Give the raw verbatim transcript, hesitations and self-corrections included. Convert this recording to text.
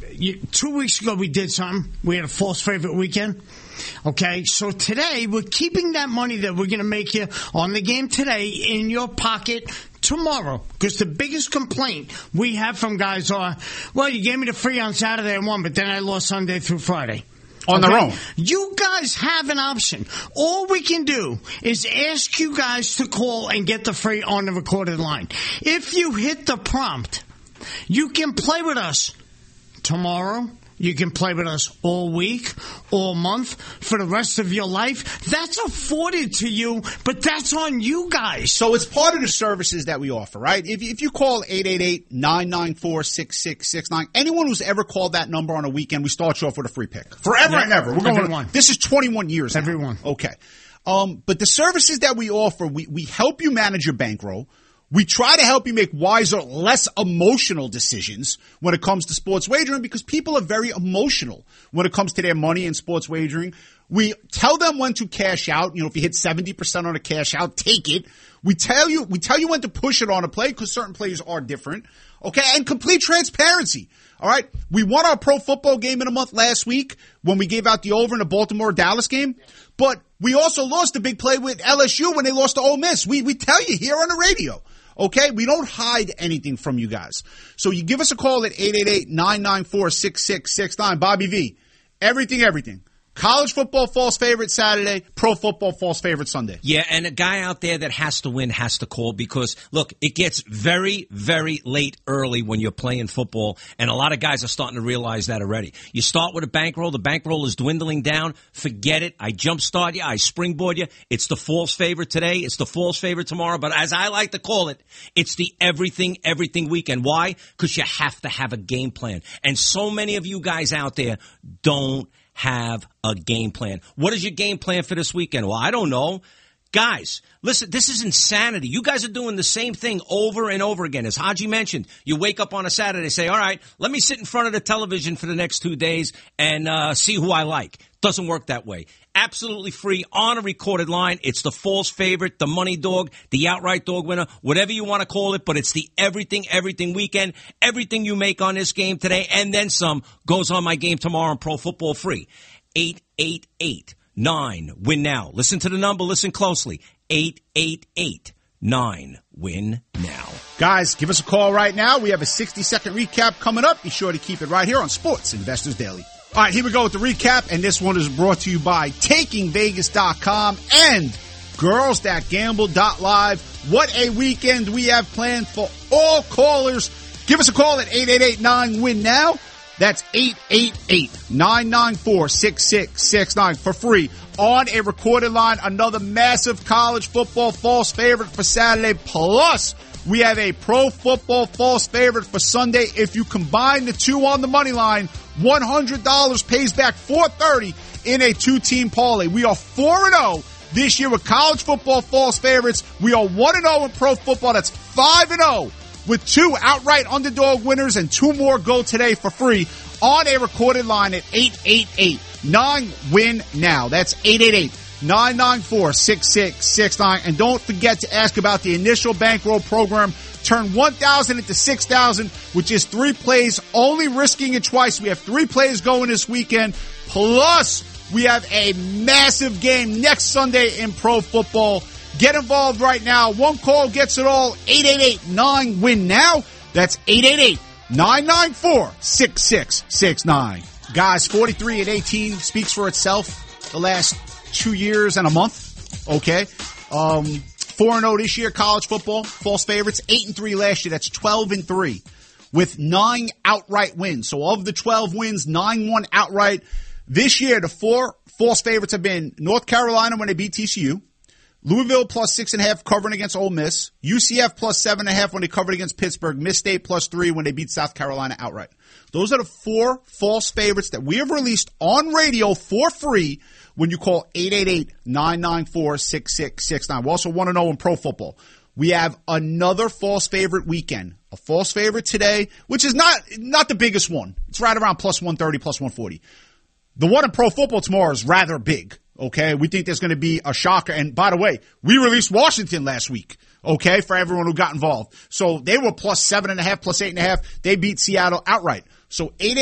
you, two weeks ago we did something. We had a false favorite weekend. Okay, so today we're keeping that money that we're going to make you on the game today in your pocket tomorrow. Because the biggest complaint we have from guys are, well, you gave me the free on Saturday and won, but then I lost Sunday through Friday. On okay? their own. You guys have an option. All we can do is ask you guys to call and get the free on the recorded line. If you hit the prompt, you can play with us tomorrow. You can play with us all week, all month, for the rest of your life. That's afforded to you, but that's on you guys. So it's part of the services that we offer, right? If, if you call eight eight eight, nine nine four, six six six nine, anyone who's ever called that number on a weekend, we start you off with a free pick. Forever yeah, and ever. We're going everyone. This is twenty-one years now. Everyone. Okay. Um, but the services that we offer, we, we help you manage your bankroll. We try to help you make wiser, less emotional decisions when it comes to sports wagering because people are very emotional when it comes to their money and sports wagering. We tell them when to cash out. You know, if you hit seventy percent on a cash out, take it. We tell you, we tell you when to push it on a play because certain plays are different. Okay. And complete transparency. All right. We won our pro football game in a month last week when we gave out the over in the Baltimore-Dallas game. But we also lost a big play with L S U when they lost to Ole Miss. We, we tell you here on the radio. Okay? We don't hide anything from you guys. So you give us a call at eight eight eight, nine nine four, six six six nine. Bobby V, everything, everything. College football false favorite Saturday, pro football false favorite Sunday. Yeah, and a guy out there that has to win has to call because, look, it gets very, very late early when you're playing football, and a lot of guys are starting to realize that already. You start with a bankroll. The bankroll is dwindling down. Forget it. I jumpstart you. I springboard you. It's the false favorite today. It's the false favorite tomorrow. But as I like to call it, it's the everything, everything weekend. Why? Because you have to have a game plan. And so many of you guys out there don't have a game plan. What is your game plan for this weekend? Well, I don't know. Guys, listen, this is insanity. You guys are doing the same thing over and over again. As Haji mentioned, you wake up on a Saturday, say, all right, let me sit in front of the television for the next two days and uh, see who I like. Doesn't work that way. Absolutely free on a recorded line. It's the false favorite, the money dog, the outright dog winner, whatever you want to call it, but it's the everything, everything weekend. Everything you make on this game today and then some goes on my game tomorrow on Pro Football Free. eight eight eight nine win now. Listen to the number. Listen closely. eight eight eight nine win now. Guys, give us a call right now. We have a sixty-second recap coming up. Be sure to keep it right here on Sports Investors Daily. All right, here we go with the recap, and this one is brought to you by Taking Vegas dot com and Girls That Gamble dot live. What a weekend we have planned for all callers. Give us a call at eight eight eight nine win now. That's eight eight eight nine nine four six six six nine for free on a recorded line. Another massive college football false favorite for Saturday. Plus, we have a pro football false favorite for Sunday. If you combine the two on the money line, one hundred dollars pays back four hundred thirty dollars in a two-team parlay. We are four and oh this year with college football false favorites. We are one and oh in pro football. That's five and oh. With two outright underdog winners and two more go today for free on a recorded line at eight eight eight nine win now. That's eight eight eight nine nine four six six six nine. And don't forget to ask about the initial bankroll program. Turn one thousand into six thousand, which is three plays, only risking it twice. We have three plays going this weekend. Plus, we have a massive game next Sunday in pro football. Get involved right now. One call gets it all. eight eight eight nine win now. That's eight eight eight nine nine four six six six nine. Guys, forty-three and eighteen speaks for itself the last two years and a month. Okay. Um, four and oh this year, college football, false favorites. eight and three last year. That's twelve and three with nine outright wins. So of the twelve wins, nine won outright. This year, the four false favorites have been North Carolina when they beat T C U. Louisville plus six and a half covering against Ole Miss. U C F plus seven and a half when they covered against Pittsburgh. Miss State plus three when they beat South Carolina outright. Those are the four false favorites that we have released on radio for free when you call eight eight eight nine nine four six six six nine. We also want to know in pro football. We have another false favorite weekend. A false favorite today, which is not, not the biggest one. It's right around plus one thirty, plus one forty. The one in pro football tomorrow is rather big. Okay, we think there's going to be a shocker. And by the way, we released Washington last week, okay, for everyone who got involved. So they were plus seven and a half, plus eight and a half. They beat Seattle outright. So eight